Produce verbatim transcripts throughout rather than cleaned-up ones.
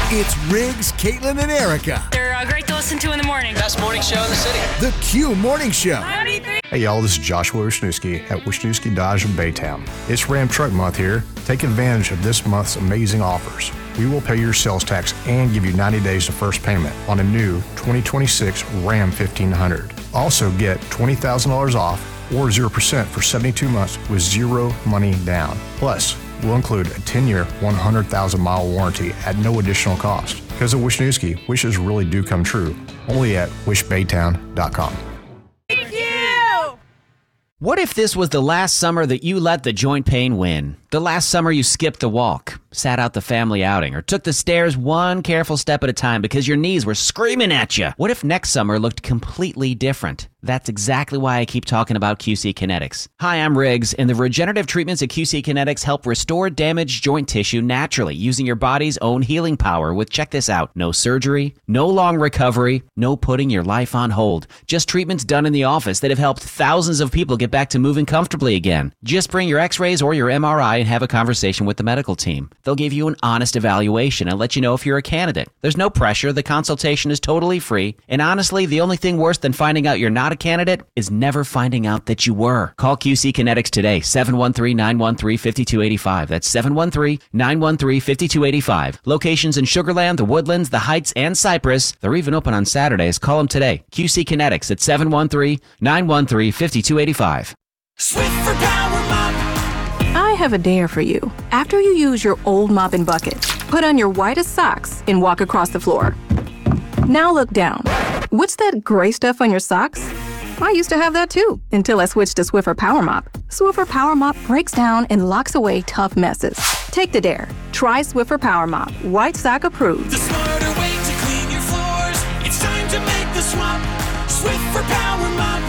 It's Riggs, Caitlin, and Erica. They're uh, great to listen to in the morning. Best morning show in the city. The Q Morning Show. ninety-three Hey y'all, this is Joshua Wisniewski at Wisniewski Dodge in Baytown. It's Ram Truck Month here. Take advantage of this month's amazing offers. We will pay your sales tax and give you ninety days of first payment on a new twenty twenty-six Ram fifteen hundred. Also get twenty thousand dollars off or zero percent for seventy-two months with zero money down. Plus, we'll include a ten-year, one hundred thousand mile warranty at no additional cost. Because of Wisniewski, wishes really do come true. Only at wish baytown dot com. Thank you! What if this was the last summer that you let the joint pain win? The last summer you skipped the walk, sat out the family outing, or took the stairs one careful step at a time because your knees were screaming at you? What if next summer looked completely different? That's exactly why I keep talking about Q C Kinetics. Hi, I'm Riggs, and the regenerative treatments at Q C Kinetics help restore damaged joint tissue naturally using your body's own healing power with, check this out, no surgery, no long recovery, no putting your life on hold. Just treatments done in the office that have helped thousands of people get back to moving comfortably again. Just bring your x-rays or your M R I and have a conversation with the medical team. They'll give you an honest evaluation and let you know if you're a candidate. There's no pressure, the consultation is totally free, and honestly, the only thing worse than finding out you're not a candidate is never finding out that you were. Call Q C Kinetics today, seven one three, nine one three, five two eight five. That's seven one three, nine one three, five two eight five. Locations in Sugar Land, the Woodlands, the Heights, and Cypress. They're even open on Saturdays. Call them today. Q C Kinetics at seven one three, nine one three, five two eight five. Swiffer Power Mop. I have a dare for you. After you use your old mop and bucket, put on your whitest socks and walk across the floor. Now look down. What's that gray stuff on your socks? I used to have that too, until I switched to Swiffer Power Mop. Swiffer Power Mop breaks down and locks away tough messes. Take the dare. Try Swiffer Power Mop. White sock approved. The smarter way to clean your floors. It's time to make the swap. Swiffer Power Mop.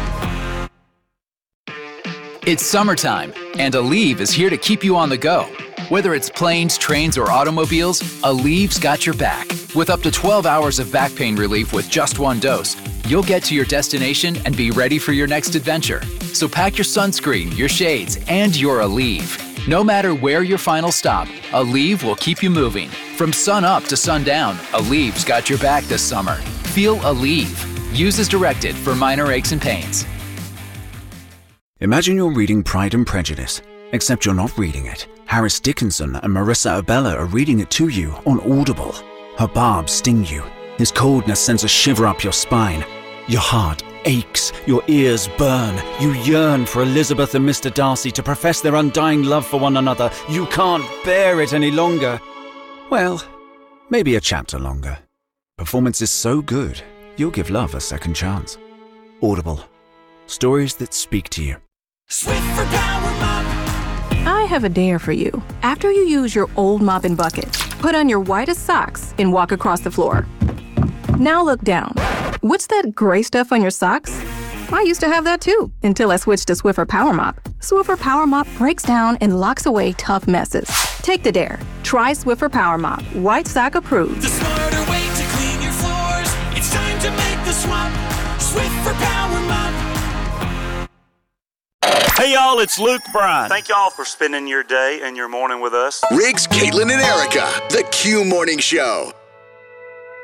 It's summertime, and Aleve is here to keep you on the go. Whether it's planes, trains, or automobiles, Aleve's got your back. With up to twelve hours of back pain relief with just one dose, you'll get to your destination and be ready for your next adventure. So pack your sunscreen, your shades, and your Aleve. No matter where your final stop, Aleve will keep you moving. From sun up to sundown, Aleve's got your back this summer. Feel Aleve. Use as directed for minor aches and pains. Imagine you're reading Pride and Prejudice, except you're not reading it. Harris Dickinson and Marissa Abella are reading it to you on Audible. Her barbs sting you. His coldness sends a shiver up your spine. Your heart aches, your ears burn. You yearn for Elizabeth and Mister Darcy to profess their undying love for one another. You can't bear it any longer. Well, maybe a chapter longer. Performance is so good, you'll give love a second chance. Audible. Stories that speak to you. Swiffer Power Mop. I have a dare for you. After you use your old mop and bucket, put on your whitest socks and walk across the floor. Now look down. What's that gray stuff on your socks? I used to have that too, until I switched to Swiffer Power Mop. Swiffer Power Mop breaks down and locks away tough messes. Take the dare. Try Swiffer Power Mop. White sock approved. The smarter way to clean your floors. It's time to make the swap. Swiffer Power Mop. Hey y'all, it's Luke Bryan. Thank y'all for spending your day and your morning with us. Riggs, Caitlin, and Erica. The Q Morning Show.